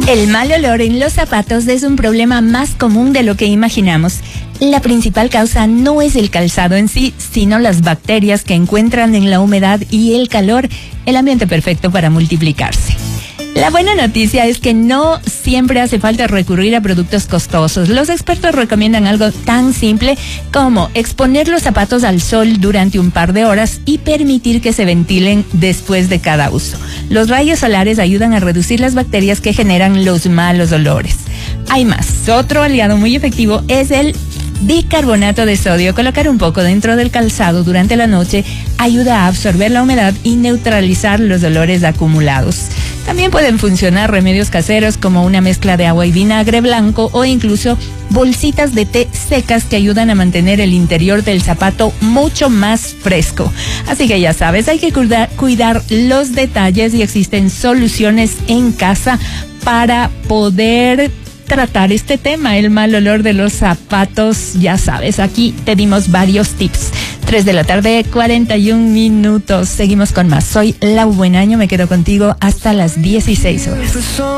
El mal olor en los zapatos es un problema más común de lo que imaginamos. La principal causa no es el calzado en sí, sino las bacterias que encuentran en la humedad y el calor, el ambiente perfecto para multiplicarse. La buena noticia es que no siempre hace falta recurrir a productos costosos. Los expertos recomiendan algo tan simple como exponer los zapatos al sol durante un par de horas y permitir que se ventilen después de cada uso. Los rayos solares ayudan a reducir las bacterias que generan los malos olores. Hay más. Otro aliado muy efectivo es el bicarbonato de sodio. Colocar un poco dentro del calzado durante la noche ayuda a absorber la humedad y neutralizar los olores acumulados. También pueden funcionar remedios caseros como una mezcla de agua y vinagre blanco o incluso bolsitas de té secas que ayudan a mantener el interior del zapato mucho más fresco. Así que ya sabes, hay que cuidar los detalles y existen soluciones en casa para poder tratar este tema, el mal olor de los zapatos. Ya sabes, aquí te dimos varios tips. 3:41 p.m. Seguimos con más. Soy Lau Buenaño, me quedo contigo hasta las 16 horas.